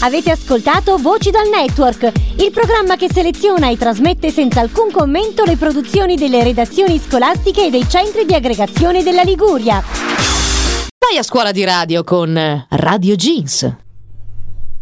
Avete ascoltato Voci dal Network, il programma che seleziona e trasmette senza alcun commento le produzioni delle redazioni scolastiche e dei centri di aggregazione della Liguria. Vai a scuola di radio con Radio Jeans.